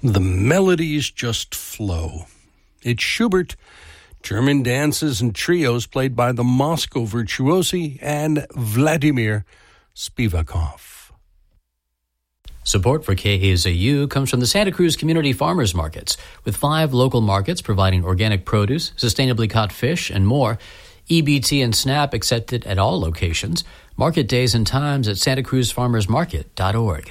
The melodies just flow. It's Schubert, German dances and trios played by the Moscow Virtuosi and Vladimir Spivakov. Support for KAZU comes from the Santa Cruz Community Farmers Markets, with 5 local markets providing organic produce, sustainably caught fish, and more. EBT and SNAP accepted at all locations. Market days and times at santacruzfarmersmarket.org.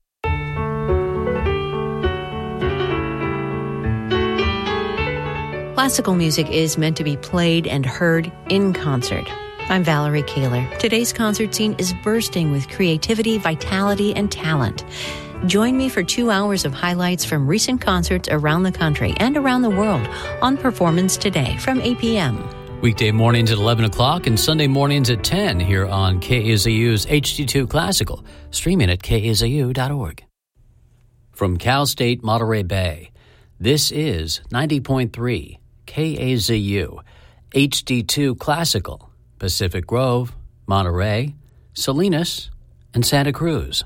Classical music is meant to be played and heard in concert. I'm Valerie Kaler. Today's concert scene is bursting with creativity, vitality, and talent. Join me for 2 hours of highlights from recent concerts around the country and around the world on Performance Today from 8 p.m. Weekday mornings at 11 o'clock and Sunday mornings at 10 here on KAZU's HD2 Classical, streaming at kazu.org. From Cal State Monterey Bay, this is 90.3 KAZU, HD2 Classical, Pacific Grove, Monterey, Salinas, and Santa Cruz.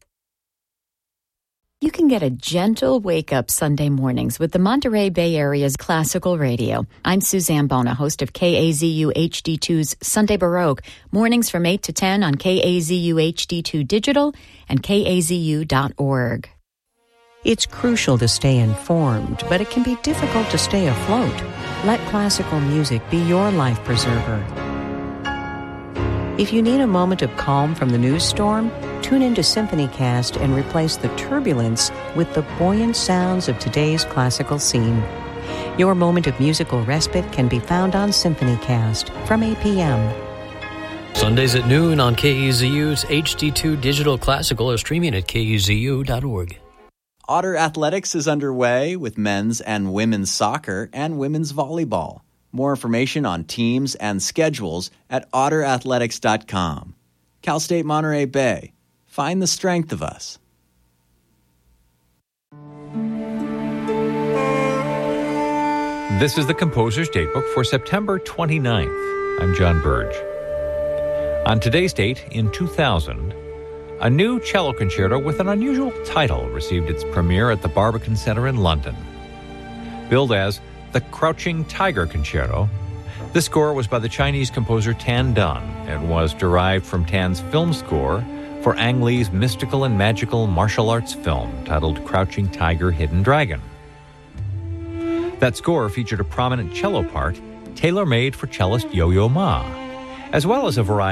You can get a gentle wake-up Sunday mornings with the Monterey Bay Area's classical radio. I'm Suzanne Bona, host of KAZU HD2's Sunday Baroque, mornings from 8 to 10 on KAZU HD2 Digital and KAZU.org. It's crucial to stay informed, but it can be difficult to stay afloat. Let classical music be your life preserver. If you need a moment of calm from the news storm, tune into SymphonyCast and replace the turbulence with the buoyant sounds of today's classical scene. Your moment of musical respite can be found on SymphonyCast from 8 p.m. Sundays at noon on KAZU's HD2 Digital Classical or streaming at kazu.org. Otter Athletics is underway with men's and women's soccer and women's volleyball. More information on teams and schedules at otterathletics.com. Cal State Monterey Bay. Find the strength of us. This is the Composer's Datebook for September 29th. I'm John Burge. On today's date, in 2000, a new cello concerto with an unusual title received its premiere at the Barbican Centre in London. Billed as the Crouching Tiger Concerto, this score was by the Chinese composer Tan Dun and was derived from Tan's film score for Ang Lee's mystical and magical martial arts film titled Crouching Tiger, Hidden Dragon. That score featured a prominent cello part tailor-made for cellist Yo-Yo Ma, as well as a variety